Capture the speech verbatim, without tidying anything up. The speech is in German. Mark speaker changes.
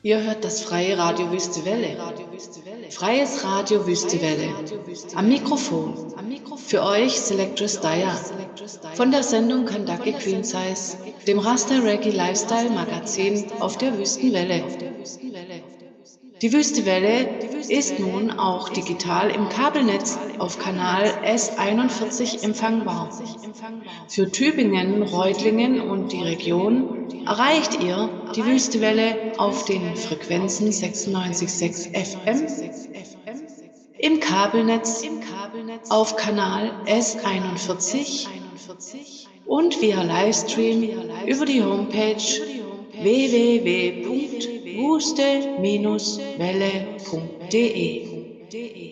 Speaker 1: Ihr hört das freie Radio Wüste Welle. Freies Radio Wüste Welle. Am Mikrofon. Für euch Selectress Daya. Von der Sendung Kandaki Queen Size, dem Rasta Reggae Lifestyle Magazin auf der Wüstenwelle. Die Wüste Welle ist nun auch digital im Kabelnetz auf Kanal S einundvierzig empfangbar. Für Tübingen, Reutlingen und die Region erreicht ihr die Wüste Welle auf den Frequenzen sechsundneunzig Komma sechs F M, im Kabelnetz auf Kanal S einundvierzig und via Livestream über die Homepage w w w punkt wuste Bindestrich welle punkt de.